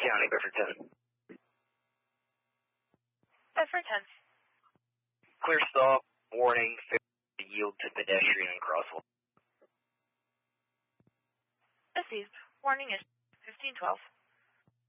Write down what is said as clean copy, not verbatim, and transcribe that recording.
County, Bedford 10. Bedford 10. Clear stop, warning, failure to yield to pedestrian and crosswalk. Received. Warning is 1512.